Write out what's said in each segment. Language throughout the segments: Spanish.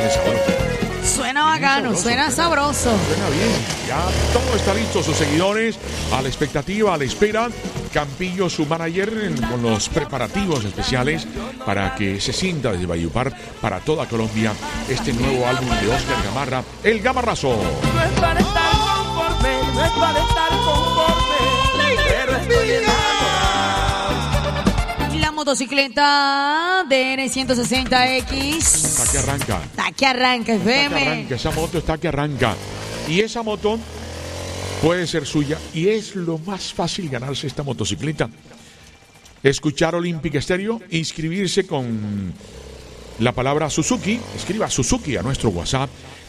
tiene sabor. Suena bacano, suena sabroso. Suena bien. Ya todo está listo. Sus seguidores a la expectativa, a la espera. Campillo, su manager, con los preparativos especiales para que se sienta desde Valledupar para toda Colombia este nuevo álbum de Oscar Gamarra, El Gamarrazo. No es para estar conforme, no es para estar conforme, pero estoy enamorado. La motocicleta DR160X. Está que arranca. Está que arranca, Está que FM. arranca. Esa moto está que arranca. Y esa moto puede ser suya y es lo más fácil ganarse esta motocicleta. Escuchar Olympic Stereo, inscribirse con la palabra Suzuki. Escriba Suzuki a nuestro WhatsApp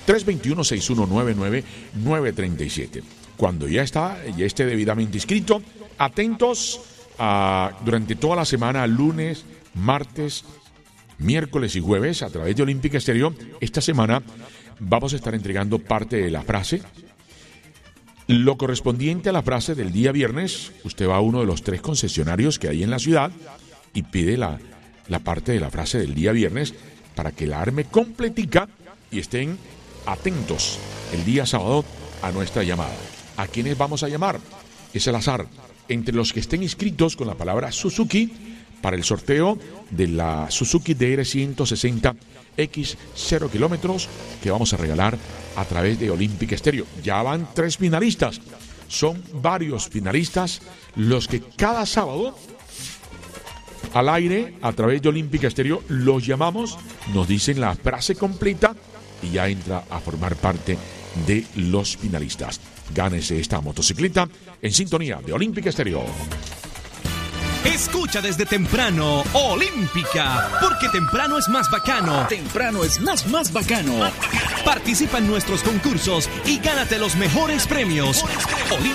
321-6199-937. Cuando ya esté debidamente inscrito, atentos durante toda la semana, lunes, martes, miércoles y jueves, a través de Olympic Stereo. Esta semana vamos a estar entregando parte de la frase. Lo correspondiente a la frase del día viernes, usted va a uno de los 3 concesionarios que hay en la ciudad y pide la parte de la frase del día viernes para que la arme completica y estén atentos el día sábado a nuestra llamada. ¿A quiénes vamos a llamar? Es al azar. Entre los que estén inscritos con la palabra Suzuki para el sorteo de la Suzuki DR160X 0 kilómetros que vamos a regalar a través de Olympic Stereo. Ya van 3 finalistas. Son varios finalistas los que cada sábado al aire a través de Olympic Stereo los llamamos, nos dicen la frase completa y ya entra a formar parte de los finalistas. Gánese esta motocicleta en sintonía de Olympic Stereo. Escucha desde temprano Olímpica, porque temprano es más bacano. Temprano es más bacano. Participa en nuestros concursos y gánate los mejores premios.